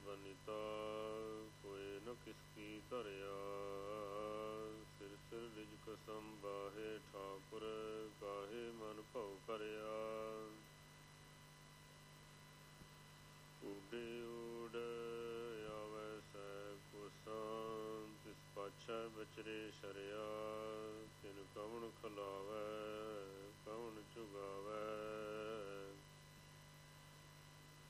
ਬਨੀਤਾ ਕੋਇ ਨ ਕਿਸ ਕੀ ਧਰਿਆ। ਸਿਰ ਸਿਰ ਰਿਜ ਕਸਮ ਬਾਹੇ ਠਾਕੁਰ ਕਾਹੇ ਮਨ ਭਉ ਭਰਿਆ। ਊਡੇ ਊੜ ਆਵੈ ਸੈ ਕੋਸਾਂ ਤਿਸ ਪਾਛੈ ਬਚਰੇ ਸ਼ਰਿਆ। ਤਿਨ ਕਵਣ ਖਲਾਵੈ ਕਵਣ ਚੁਗਾਵੈ